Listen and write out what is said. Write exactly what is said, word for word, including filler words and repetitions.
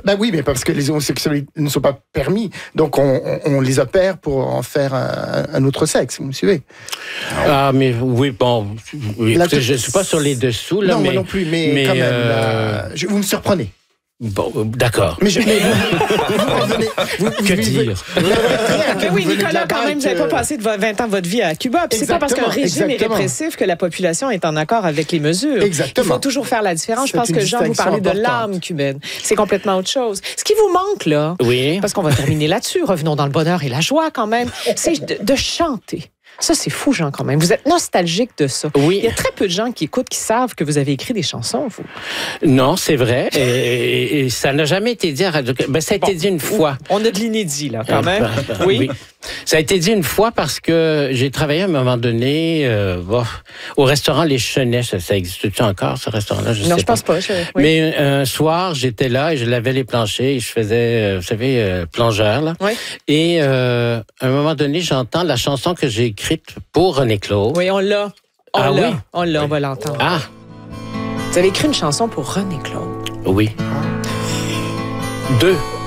Ben oui, mais parce que les homosexuels ne sont pas permis. Donc, on, on, on les opère pour en faire un, un autre sexe, vous me suivez? Ah, mais oui, bon, oui, Là, écoutez, je ne suis pas sur les dessous, là, non, mais... moi non plus, mais, mais quand même, euh... là, je, vous me surprenez. Bon, d'accord. Mais, je, mais vous, vous, vous revenez, vous, Que vous, dire? Mais oui, Nicolas, quand même, vous n'avez pas passé de vingt ans de votre vie à Cuba. Puis c'est pas parce qu'un régime exactement. est répressif que la population est en accord avec les mesures. Exactement. Il faut toujours faire la différence. Je C'est pense une que Jean, vous parlez de distinction l'âme cubaine. C'est complètement autre chose. Ce qui vous manque, là, Oui. parce qu'on va terminer là-dessus, revenons dans le bonheur et la joie quand même, c'est de, de chanter. Ça, c'est fou, Jean, quand même. Vous êtes nostalgique de ça. Oui. Il y a très peu de gens qui écoutent, qui savent que vous avez écrit des chansons, vous. Non, c'est vrai. Et, et, et ça n'a jamais été dit à Radio... Ben, ça a été Bon. dit une fois. On a de l'inédit, là, quand même. Euh, ben, oui. oui. Ça a été dit une fois parce que j'ai travaillé à un moment donné euh, bon, au restaurant Les Chenets. Ça, ça existe-tu encore, ce restaurant-là? Je non, sais je pense pas. Je... Oui. Mais un soir, j'étais là et je lavais les planchers et je faisais, euh, vous savez, euh, plongeur. Là. Oui. Et euh, à un moment donné, j'entends la chanson que j'ai écrite pour René Claude. Oui, on l'a. On Ah l'a. oui? On l'a, on va l'entendre. Ah, Vous avez écrit une chanson pour René Claude. oui. Deux.